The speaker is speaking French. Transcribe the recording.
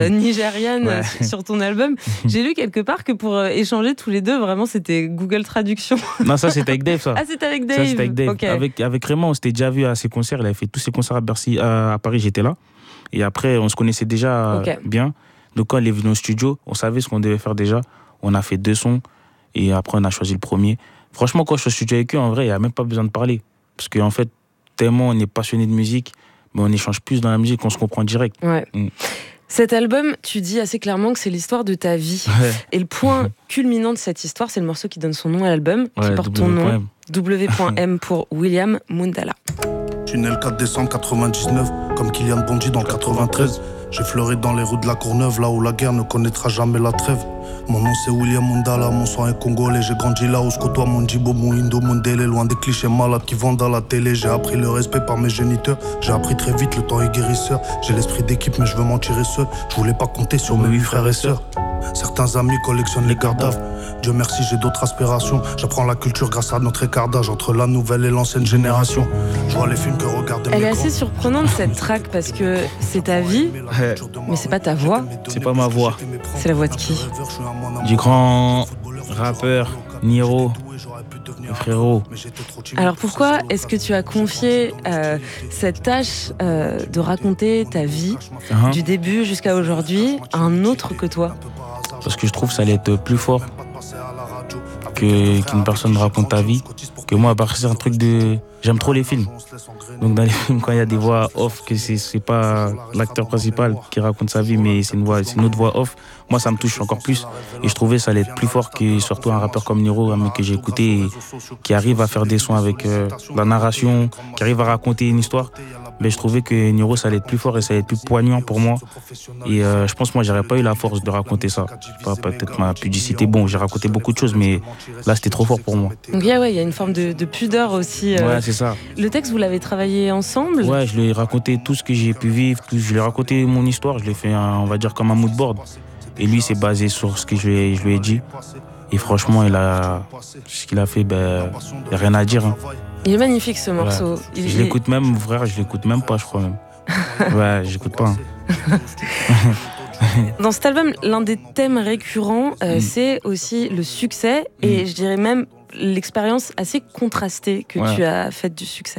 nigériane sur ton album. J'ai lu quelque part que pour échanger tous les deux, vraiment, c'était Google Traduction. Non, ça, c'était avec Dave, ça. Ah, c'était avec Dave. Ça, c'était avec Dave. Okay. Avec Raymond, on s'était déjà vu à ses concerts. Il avait fait tous ses concerts à Bercy, à Paris, j'étais là. Et après, on se connaissait déjà bien. Donc, quand il est venu au studio, on savait ce qu'on devait faire déjà. On a fait 2 sons. Et après, on a choisi le premier. Franchement, quand je suis au studio avec eux, en vrai, il n'y a même pas besoin de parler. Parce qu'en fait, tellement on est passionné de musique, mais on échange plus dans la musique, on se comprend direct. Ouais. Cet album, tu dis assez clairement que c'est l'histoire de ta vie. Ouais. Et le point culminant de cette histoire, c'est le morceau qui donne son nom à l'album, qui porte ton nom. W.M pour William Mundala. Je suis né le 4 décembre 99, comme Kylian Bondy dans le 93. J'ai fleuré dans les rues de la Courneuve, là où la guerre ne connaîtra jamais la trêve. Mon nom c'est William Mundala, mon sang est congolais. J'ai grandi là où se côtoie mon Djibo, mon Indo, mon Délé. Loin des clichés malades qui vendent à la télé. J'ai appris le respect par mes géniteurs. J'ai appris très vite, le temps est guérisseur. J'ai l'esprit d'équipe mais je veux m'en tirer seul. Je voulais pas compter sur mes 8 frères et sœurs. Certains amis collectionnent les gardaves. Dieu merci, j'ai d'autres aspirations. J'apprends la culture grâce à notre écart d'âge entre la nouvelle et l'ancienne génération. Je vois les films que regardent mes Elle est assez surprenante cette track parce que c'est ta vie, mais c'est pas ta voix. C'est pas ma voix. C'est la voix de qui? Du grand rappeur Niro, le frérot. Alors pourquoi est-ce que tu as confié cette tâche de raconter ta vie du début jusqu'à aujourd'hui à un autre que toi? Parce que je trouve que ça allait être plus fort qu'une personne raconte ta vie. Que moi, c'est un truc de... J'aime trop les films. Donc dans les films, quand il y a des voix off, que c'est pas l'acteur principal qui raconte sa vie, mais c'est une autre voix off, moi ça me touche encore plus. Et je trouvais que ça allait être plus fort que surtout un rappeur comme Niro, un mec que j'ai écouté, et qui arrive à faire des sons avec la narration, qui arrive à raconter une histoire. Mais je trouvais que Niro, ça allait être plus fort et ça allait être plus poignant pour moi. Et je pense que moi, j'aurais pas eu la force de raconter ça. Peut-être ma pudicité. Bon, j'ai raconté beaucoup de choses, mais là, c'était trop fort pour moi. Donc, il y a une forme de pudeur aussi. Ouais, c'est ça. Le texte, vous l'avez travaillé ensemble? Ouais, je lui ai raconté tout ce que j'ai pu vivre. Je lui ai raconté mon histoire. Je l'ai fait, on va dire, comme un mood board. Et lui, c'est basé sur ce que je lui ai dit. Et franchement, ce qu'il a fait, il n'y a rien à dire. Hein. Il est magnifique ce morceau. Ouais. Je l'écoute même, frère, je l'écoute même pas, je crois même. Ouais, j'écoute pas. Hein. Dans cet album, l'un des thèmes récurrents, c'est aussi le succès et je dirais même l'expérience assez contrastée que tu as faite du succès.